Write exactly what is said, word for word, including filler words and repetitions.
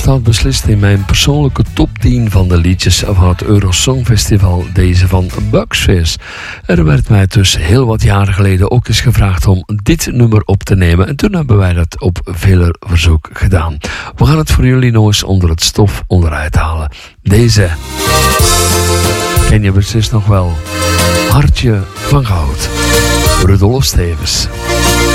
staat beslist in mijn persoonlijke top tien van de liedjes van het Eurosong Festival, deze van Bucks Fizz. Er werd mij dus heel wat jaren geleden ook eens gevraagd om dit nummer op te nemen en toen hebben wij dat op vele verzoek gedaan. We gaan het voor jullie nog eens onder het stof onderuit halen. Deze ken je beslist nog wel. Hartje van goud. Rudolf Stevens.